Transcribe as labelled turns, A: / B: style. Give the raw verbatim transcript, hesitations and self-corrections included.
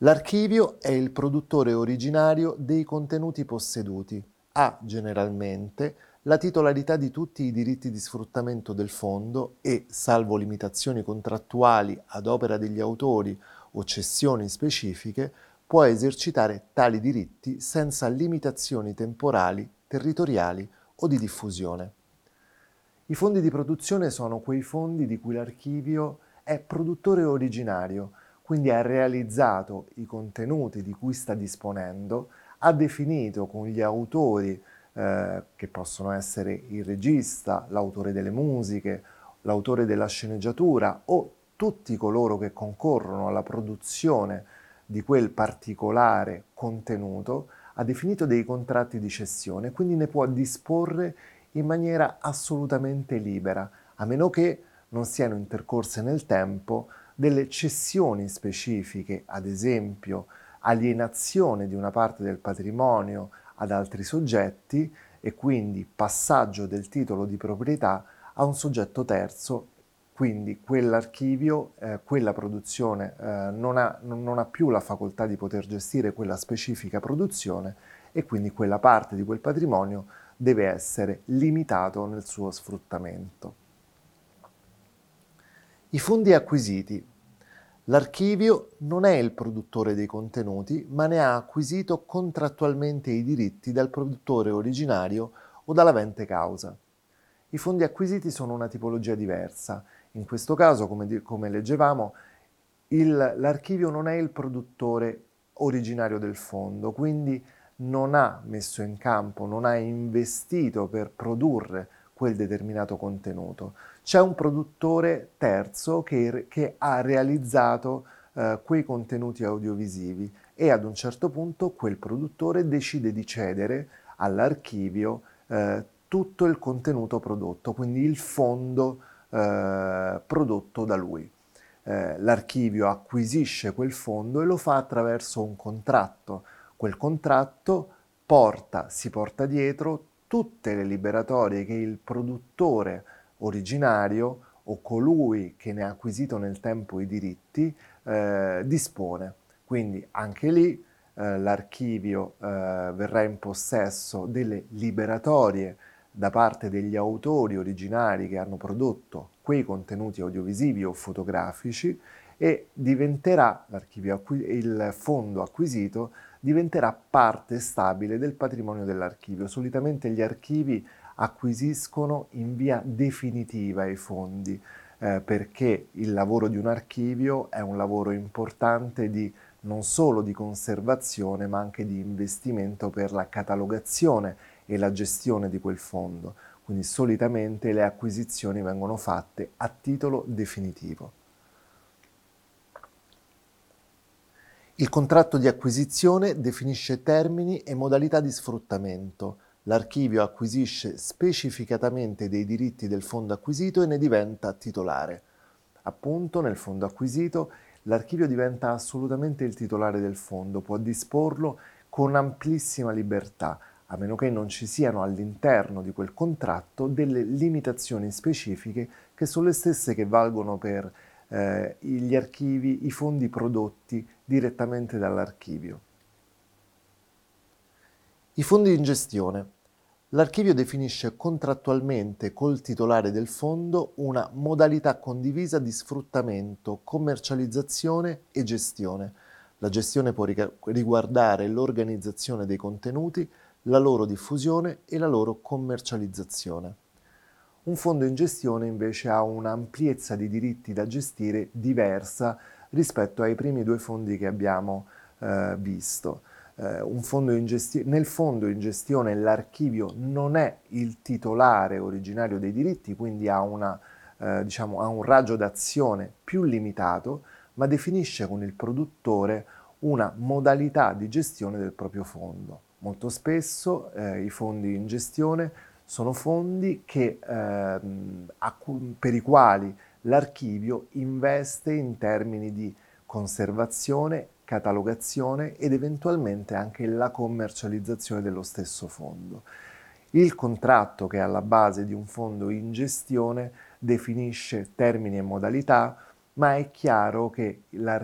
A: L'archivio è il produttore originario dei contenuti posseduti. Ha generalmente la titolarità di tutti i diritti di sfruttamento del fondo e, salvo limitazioni contrattuali ad opera degli autori o cessioni specifiche, può esercitare tali diritti senza limitazioni temporali, territoriali o di diffusione. I fondi di produzione sono quei fondi di cui l'archivio è produttore originario, quindi ha realizzato i contenuti di cui sta disponendo, ha definito con gli autori, eh, che possono essere il regista, l'autore delle musiche, l'autore della sceneggiatura o tutti coloro che concorrono alla produzione di quel particolare contenuto, ha definito dei contratti di cessione, quindi ne può disporre in maniera assolutamente libera, a meno che non siano intercorse nel tempo delle cessioni specifiche, ad esempio alienazione di una parte del patrimonio ad altri soggetti e quindi passaggio del titolo di proprietà a un soggetto terzo, quindi quell'archivio, eh, quella produzione eh, non ha, non ha più la facoltà di poter gestire quella specifica produzione e quindi quella parte di quel patrimonio deve essere limitato nel suo sfruttamento. I fondi acquisiti. L'archivio non è il produttore dei contenuti, ma ne ha acquisito contrattualmente i diritti dal produttore originario o dall'avente causa. I fondi acquisiti sono una tipologia diversa. In questo caso, come, come leggevamo, il, l'archivio non è il produttore originario del fondo, quindi non ha messo in campo, non ha investito per produrre quel determinato contenuto. C'è un produttore terzo che, che ha realizzato eh, quei contenuti audiovisivi e ad un certo punto quel produttore decide di cedere all'archivio eh, tutto il contenuto prodotto, quindi il fondo eh, prodotto da lui. Eh, l'archivio acquisisce quel fondo e lo fa attraverso un contratto. Quel contratto porta, si porta dietro tutte le liberatorie che il produttore originario o colui che ne ha acquisito nel tempo i diritti eh, dispone. Quindi anche lì eh, l'archivio eh, verrà in possesso delle liberatorie da parte degli autori originari che hanno prodotto quei contenuti audiovisivi o fotografici e diventerà l'archivio il fondo acquisito diventerà parte stabile del patrimonio dell'archivio. Solitamente gli archivi acquisiscono in via definitiva i fondi eh, perché il lavoro di un archivio è un lavoro importante di non solo di conservazione ma anche di investimento per la catalogazione e la gestione di quel fondo. Quindi solitamente le acquisizioni vengono fatte a titolo definitivo. Il contratto di acquisizione definisce termini e modalità di sfruttamento. L'archivio acquisisce specificatamente dei diritti del fondo acquisito e ne diventa titolare. Appunto, nel fondo acquisito, l'archivio diventa assolutamente il titolare del fondo, può disporlo con amplissima libertà, a meno che non ci siano all'interno di quel contratto delle limitazioni specifiche che sono le stesse che valgono per eh, gli archivi, i fondi prodotti direttamente dall'archivio. I fondi in gestione. L'archivio definisce contrattualmente col titolare del fondo una modalità condivisa di sfruttamento, commercializzazione e gestione. La gestione può riguardare l'organizzazione dei contenuti, la loro diffusione e la loro commercializzazione. Un fondo in gestione invece ha un'ampiezza di diritti da gestire diversa rispetto ai primi due fondi che abbiamo eh, visto. Eh, un fondo in gesti- nel fondo in gestione l'archivio non è il titolare originario dei diritti, quindi ha, una, eh, diciamo, ha un raggio d'azione più limitato, ma definisce con il produttore una modalità di gestione del proprio fondo. Molto spesso eh, i fondi in gestione sono fondi che, ehm, per i quali l'archivio investe in termini di conservazione, catalogazione ed eventualmente anche la commercializzazione dello stesso fondo. Il contratto che è alla base di un fondo in gestione definisce termini e modalità, ma è chiaro che la